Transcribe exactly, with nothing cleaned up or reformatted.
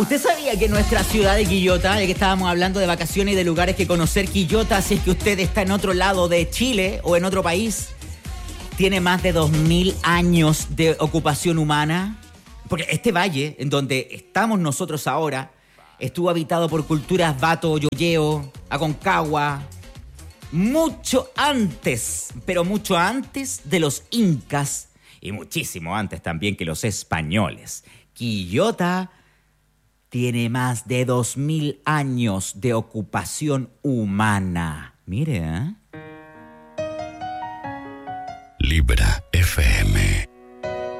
¿Usted sabía que nuestra ciudad de Quillota, ya que estábamos hablando de vacaciones y de lugares que conocer, Quillota, si es que usted está en otro lado de Chile o en otro país, tiene más de dos mil años de ocupación humana? Porque este valle, en donde estamos nosotros ahora, estuvo habitado por culturas Bato, Yoyeo, Aconcagua, mucho antes, pero mucho antes de los incas y muchísimo antes también que los españoles. Quillota tiene más de dos mil años de ocupación humana. Mire, ¿eh? Libra F M.